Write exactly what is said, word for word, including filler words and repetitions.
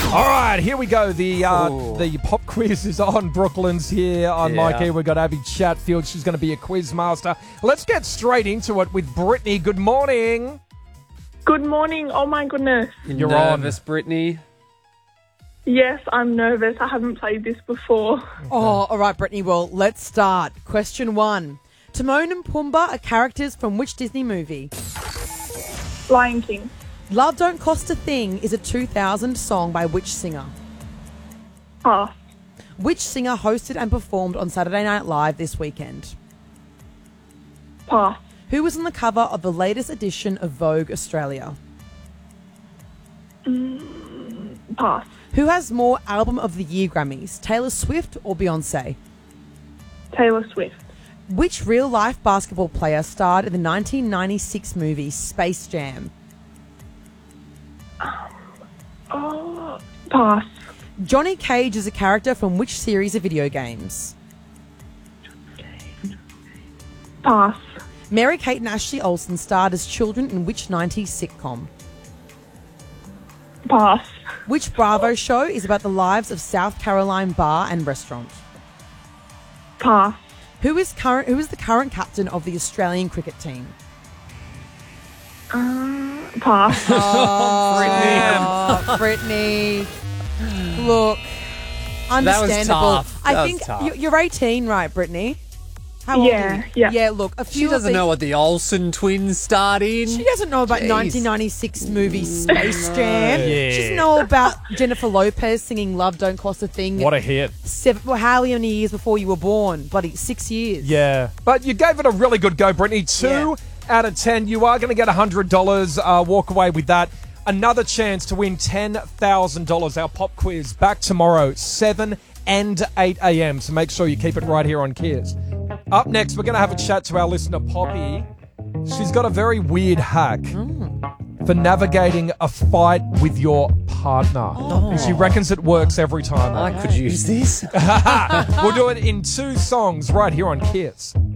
All right, here we go. The uh, the pop quiz is on. Brooklyn's here on Yeah. Mikey. We've got Abby Chatfield. She's going to be a quiz master. Let's get straight into it with Brittany. Good morning. Good morning. Oh, my goodness. You're on. nervous, Brittany? Yes, I'm nervous. I haven't played this before. Oh, all right, Brittany. Well, let's start. Question one. Timon and Pumbaa are characters from which Disney movie? Lion King. Love Don't Cost a Thing is a two thousand song by which singer? Pass. Which singer hosted and performed on Saturday Night Live this weekend? Pass. Who was on the cover of the latest edition of Vogue Australia? Pass. Who has more Album of the Year Grammys, Taylor Swift or Beyonce? Taylor Swift. Which real-life basketball player starred in the nineteen ninety-six movie Space Jam? Oh, pass. Johnny Cage is a character from which series of video games? Pass. Mary-Kate and Ashley Olsen starred as children in which nineties sitcom? Pass. Which Bravo show is about the lives of South Carolina bar and restaurant? Pass. Who is current? Who is the current captain of the Australian cricket team? Uh, pass. Oh, Brittany. Look, understandable. tough. I That was think tough. you- you're eighteen, right, Brittany? How old Yeah, are you? yeah. Yeah, look, a few She doesn't of the- know what the Olsen twins starred in. She doesn't know about Jeez. nineteen ninety-six movie Space Jam. Yeah. She doesn't know about Jennifer Lopez singing Love Don't Cost a Thing. What a hit. Seven, well, how many years before you were born? Bloody six years. Yeah. But you gave it a really good go, Brittany. Two Yeah. out of ten. You are going to get one hundred dollars. Uh, walk away with that. Another chance to win ten thousand dollars. Our pop quiz back tomorrow, seven and eight a.m. So make sure you keep it right here on Kiss. Up next, we're going to have a chat to our listener, Poppy. She's got a very weird hack for navigating a fight with your partner. And she reckons it works every time. I could use this. We'll do it in two songs right here on Kiss.